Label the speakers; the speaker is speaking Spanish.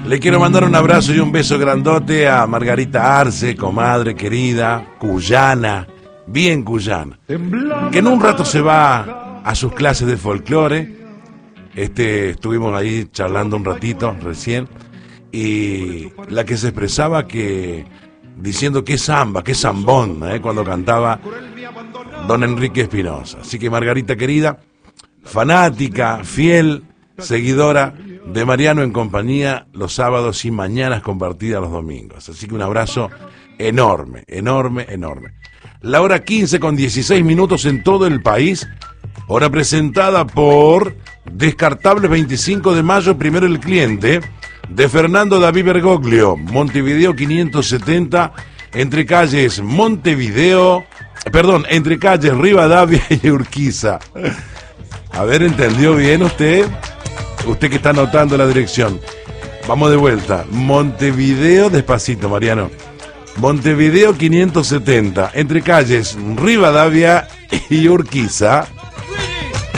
Speaker 1: Le quiero mandar un abrazo y un beso grandote a Margarita Arce, comadre querida, cuyana, bien cuyana, que en un rato se va a sus clases de folclore. Estuvimos ahí charlando un ratito recién, y la que se expresaba diciendo que samba, que zambón, cuando cantaba don Enrique Espinosa. Así que Margarita querida, fanática, fiel, seguidora de Mariano en Compañía los sábados y mañanas compartidas los domingos. Así que un abrazo enorme, enorme, enorme. La hora 15 con 16 minutos en todo el país. Hora presentada por Descartables 25 de mayo, primero el cliente, de Fernando David Bergoglio, Montevideo 570, entre calles entre calles Rivadavia y Urquiza. A ver, ¿entendió bien usted? Usted que está anotando la dirección. Vamos de vuelta. Montevideo, despacito, Mariano. Montevideo 570, entre calles Rivadavia y Urquiza.